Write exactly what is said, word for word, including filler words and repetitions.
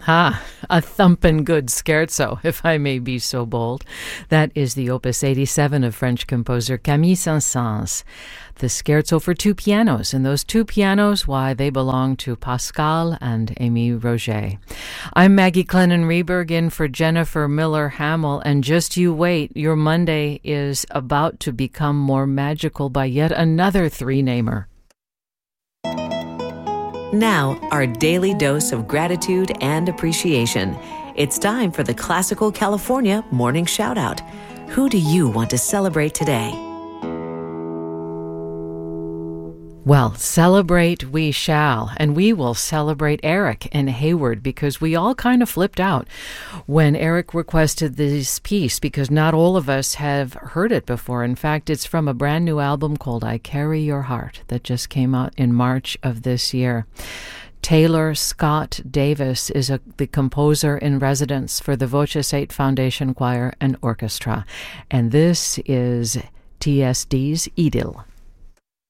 Ha! A thumpin' good scherzo, if I may be so bold. That is the Opus eighty-seven of French composer Camille Saint-Saëns. The scherzo for two pianos, and those two pianos, why, they belong to Pascal and Amy Roget. I'm Maggie Clennon-Reberg in for Jennifer Miller-Hamill, and just you wait, your Monday is about to become more magical by yet another three-namer. Now, our daily dose of gratitude and appreciation. It's time for the Classical California Morning Shoutout. Who do you want to celebrate today? Well, celebrate we shall, and we will celebrate Eric in Hayward because we all kind of flipped out when Eric requested this piece because not all of us have heard it before. In fact, it's from a brand new album called I Carry Your Heart that just came out in March of this year. Taylor Scott Davis is a, the composer in residence for the Voces eight Foundation Choir and Orchestra, and this is T S D's Idyll.